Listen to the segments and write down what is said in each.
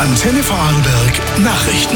Antenne Vorarlberg Nachrichten.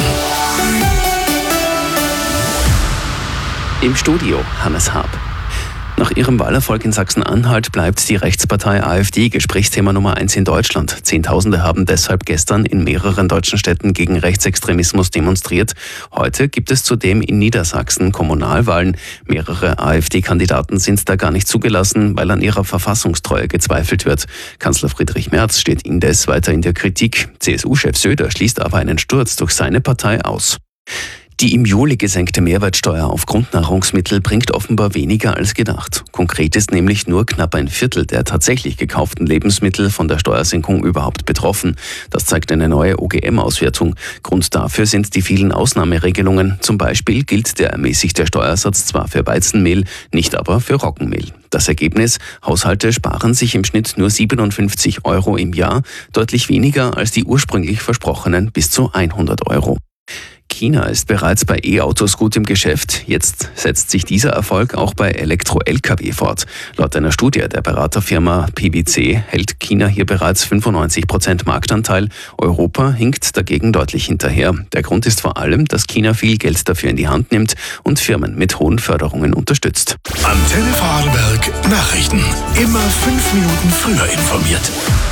Im Studio Hannes Haab. Nach ihrem Wahlerfolg in Sachsen-Anhalt bleibt die Rechtspartei AfD Gesprächsthema Nummer 1 in Deutschland. Zehntausende haben deshalb gestern in mehreren deutschen Städten gegen Rechtsextremismus demonstriert. Heute gibt es zudem in Niedersachsen Kommunalwahlen. Mehrere AfD-Kandidaten sind da gar nicht zugelassen, weil an ihrer Verfassungstreue gezweifelt wird. Kanzler Friedrich Merz steht indes weiter in der Kritik. CSU-Chef Söder schließt aber einen Sturz durch seine Partei aus. Die im Juli gesenkte Mehrwertsteuer auf Grundnahrungsmittel bringt offenbar weniger als gedacht. Konkret ist nämlich nur knapp ein Viertel der tatsächlich gekauften Lebensmittel von der Steuersenkung überhaupt betroffen. Das zeigt eine neue OGM-Auswertung. Grund dafür sind die vielen Ausnahmeregelungen. Zum Beispiel gilt der ermäßigte Steuersatz zwar für Weizenmehl, nicht aber für Roggenmehl. Das Ergebnis: Haushalte sparen sich im Schnitt nur 57 € im Jahr, deutlich weniger als die ursprünglich versprochenen bis zu 100 €. China ist bereits bei E-Autos gut im Geschäft. Jetzt setzt sich dieser Erfolg auch bei Elektro-Lkw fort. Laut einer Studie der Beraterfirma PwC hält China hier bereits 95% Marktanteil. Europa hinkt dagegen deutlich hinterher. Der Grund ist vor allem, dass China viel Geld dafür in die Hand nimmt und Firmen mit hohen Förderungen unterstützt. Antenne Vorarlberg Nachrichten. Immer 5 Minuten früher informiert.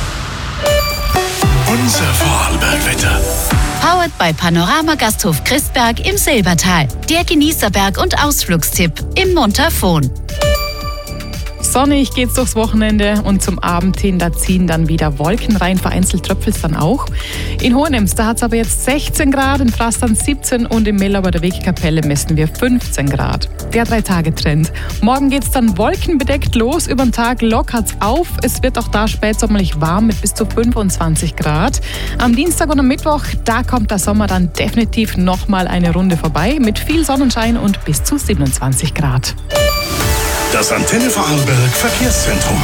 Unser Vorarlberg-Wetter. Powered by Panorama Gasthof Christberg im Silbertal. Der Genießerberg und Ausflugstipp im Montafon. Sonnig geht's durchs Wochenende und zum Abend hin, da ziehen dann wieder Wolken rein, vereinzelt tröpfelt's dann auch. In Hohenems, da hat's aber jetzt 16 Grad, in Frastern 17 und im Miller bei der Wegkapelle messen wir 15 Grad. Der 3-Tage-Trend. Morgen geht's dann wolkenbedeckt los, über den Tag lockert's auf. Es wird auch da spätsommerlich warm mit bis zu 25 Grad. Am Dienstag und am Mittwoch, da kommt der Sommer dann definitiv nochmal eine Runde vorbei mit viel Sonnenschein und bis zu 27 Grad. Das Antenne Vorarlberg Verkehrszentrum.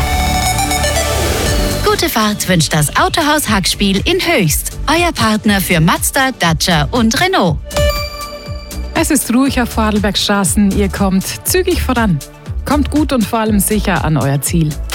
Gute Fahrt wünscht das Autohaus Hackspiel in Höchst. Euer Partner für Mazda, Dacia und Renault. Es ist ruhig auf Vorarlbergstraßen. Ihr kommt zügig voran. Kommt gut und vor allem sicher an euer Ziel.